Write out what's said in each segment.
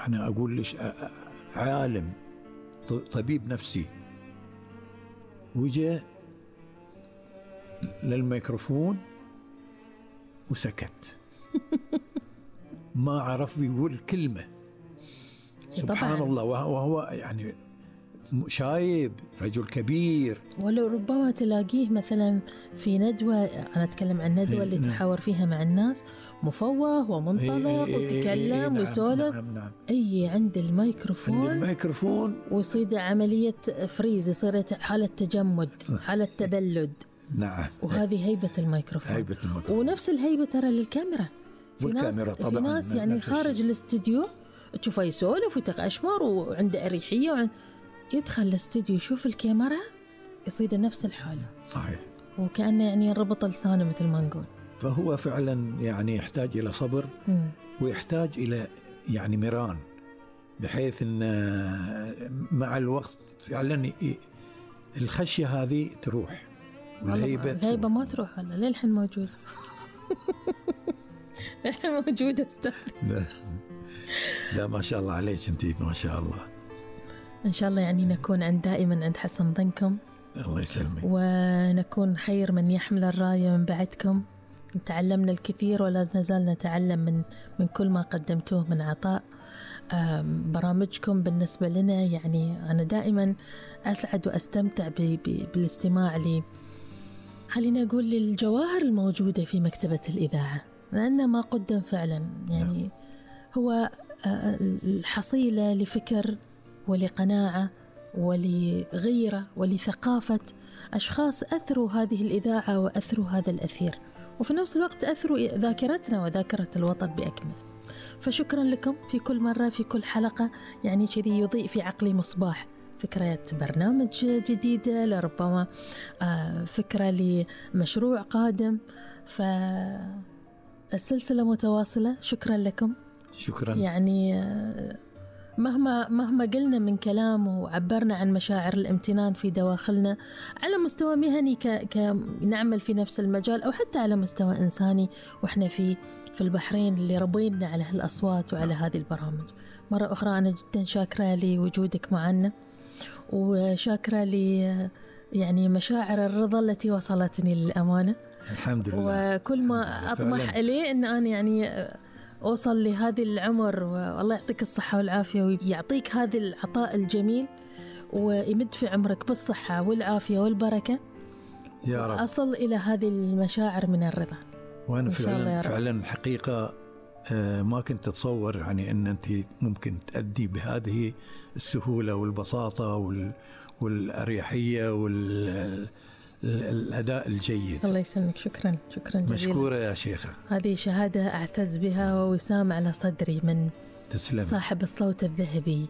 أنا أقول ليش عالم طبيب نفسي وجاء للميكروفون وسكت ما عرف يقول كلمة. سبحان الله. وهو يعني شايب، رجل كبير. ولو ربما تلاقيه مثلا في ندوة، أنا أتكلم عن ندوة اللي تحاور فيها مع الناس، مفوه ومنطلق وتكلم وسولف. نعم. أي عند الميكروفون ويصير عملية فريز، يصير حالة تجمد، حالة تبلد. نعم. وهذه هيبة الميكروفون. ونفس الهيبة ترى للكاميرا. في ناس يعني خارج الاستوديو تشوفه يسولف ويتقشمر وعنده أريحية، يدخل الاستوديو يشوف الكاميرا يصير نفس الحالة. صحيح. وكأنه يعني ربط لسانه مثل ما نقول. فهو فعلا يعني يحتاج إلى صبر ويحتاج إلى يعني مران، بحيث أن مع الوقت فعلا الخشية هذه تروح والهيبة ما تروح. هلا للحين موجود. للحين موجودة استاذ. لا ما شاء الله عليك انتي، ما شاء الله. إن شاء الله يعني نكون دائما عند حسن ظنكم. الله يسلمك. ونكون خير من يحمل الراية من بعدكم. تعلمنا الكثير ولا نزال نتعلم من كل ما قدمتوه من عطاء. برامجكم بالنسبة لنا يعني أنا دائما أسعد وأستمتع بالاستماع لي، خلينا أقول للجواهر الموجودة في مكتبة الإذاعة، لأن ما قدم فعلا يعني هو الحصيلة لفكر ولقناعة ولغيرة ولثقافة أشخاص أثروا هذه الإذاعة وأثروا هذا الأثير، وفي نفس الوقت أثروا ذاكرتنا وذاكرة الوطن بأكمله. فشكرا لكم في كل مرة، في كل حلقة يعني كذي يضيء في عقلي مصباح، فكرة برنامج جديدة، لربما فكرة لمشروع قادم، فالسلسلة متواصلة. شكرا لكم. شكرا. يعني مهما قلنا من كلام وعبرنا عن مشاعر الامتنان في دواخلنا على مستوى مهني نعمل في نفس المجال، أو حتى على مستوى إنساني وإحنا في البحرين اللي ربينا على هالأصوات وعلى هذه البرامج. مرة أخرى أنا جدا شاكرة لوجودك معنا، وشاكرة يعني مشاعر الرضا التي وصلتني للأمانة. الحمد لله. وكل ما أطمح إليه أن أنا يعني أوصل لهذه العمر، والله يعطيك الصحة والعافية ويعطيك هذا العطاء الجميل ويمد في عمرك بالصحة والعافية والبركة يا رب. أصل إلى هذه المشاعر من الرضا. وأنا فعلا الحقيقة ما كنت أتصور يعني أن أنت ممكن تأدي بهذه السهولة والبساطة والأريحية الأداء الجيد. الله يسلمك. شكرا جزيلا. مشكورة يا شيخة. هذه شهادة أعتز بها ووسام على صدري من تسلم. صاحب الصوت الذهبي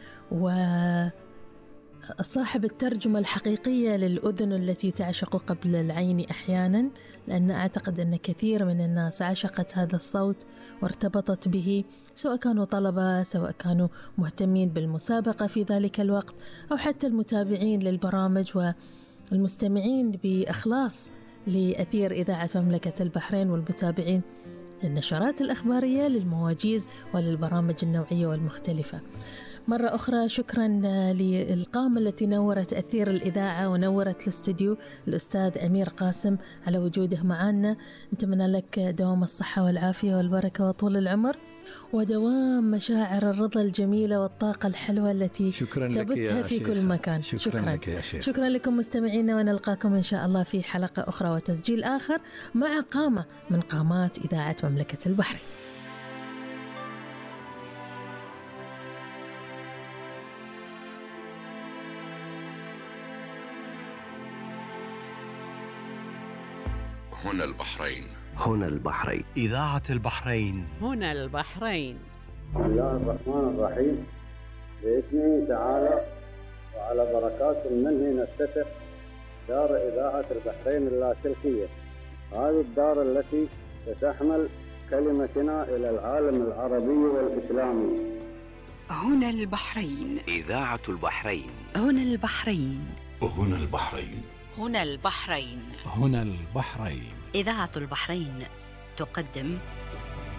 وصاحب الترجمة الحقيقية للأذن التي تعشق قبل العين أحيانا، لأن أعتقد أن كثير من الناس عشقت هذا الصوت وارتبطت به، سواء كانوا طلبة، سواء كانوا مهتمين بالمسابقة في ذلك الوقت، أو حتى المتابعين للبرامج والمستمعين بإخلاص لأثير إذاعة مملكة البحرين، والمتابعين للنشرات الأخبارية، للمواجيز وللبرامج النوعية والمختلفة. مرة أخرى شكرا للقامة التي نورت أثير الإذاعة ونورت الاستوديو، الأستاذ أمير قاسم، على وجوده معنا. نتمنى لك دوام الصحة والعافية والبركة وطول العمر، ودوام مشاعر الرضا الجميلة والطاقة الحلوة التي تبثها في كل مكان. شكرا لك يا شيخ. شكرا لكم مستمعينا، ونلقاكم إن شاء الله في حلقة أخرى وتسجيل آخر مع قامة من قامات إذاعة مملكة البحرين. هنا البحرين. هنا البحرين. إذاعة البحرين. هنا البحرين. بسم الله الرحمن الرحيم. بإذنه تعالى وعلى بركات منه نفتتح دار إذاعة البحرين اللاسلكية، هذه الدار التي ستحمل كلمتنا إلى العالم العربي والإسلامي. هنا البحرين. إذاعة البحرين. هنا البحرين. هنا البحرين. هنا البحرين. هنا البحرين. إذاعة البحرين تقدم